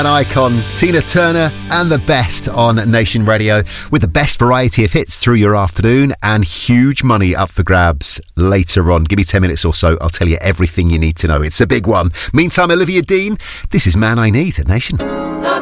An icon, Tina Turner, and the best on Nation Radio with the best variety of hits through your afternoon and huge money up for grabs later on. Give me 10 minutes or so, I'll tell you everything you need to know. It's a big one. Meantime, Olivia Dean, this is Man I Need at Nation.